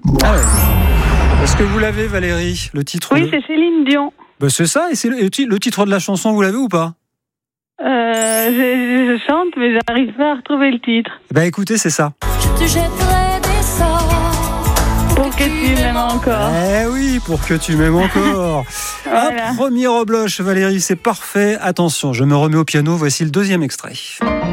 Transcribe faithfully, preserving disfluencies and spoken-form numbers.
Ah ouais. Est-ce que vous l'avez, Valérie, le titre? Oui, de... c'est Céline Dion. Ben, c'est ça, et c'est le, le titre de la chanson, vous l'avez ou pas? Euh, je, je chante, mais j'arrive pas à retrouver le titre. Ben écoutez, c'est ça. Je te jetterai des sorts Pour que tu m'aimes encore. Eh oui, pour que tu m'aimes encore. Voilà. Un premier rebloche, Valérie, c'est parfait. Attention, je me remets au piano, voici le deuxième extrait.